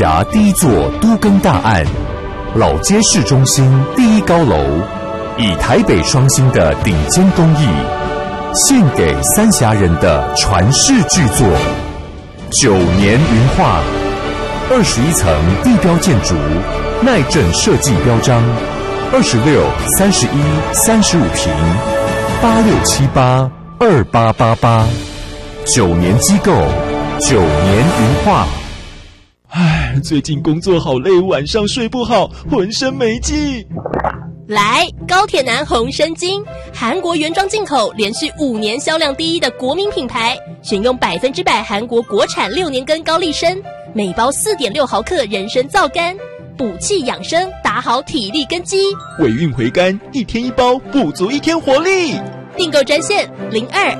辖第一座都更大案，老街市中心第一高楼，以台北双星的顶尖工艺，献给三峡人的传世巨作9年云画，21层地标建筑，耐震设计标章，26、31、35平，86782888，9年机构，9年云画。 唉，最近工作好累，晚上睡不好，浑身没劲。 来，高铁男红参精，韩国原装进口，连续5年销量第一的国民品牌，选用100%韩国国产6年根高丽参，每包4.6毫克人参皂苷，补气养生，打好体力根基。 尾韵回甘，1天1包，补足1天活力。 订购专线02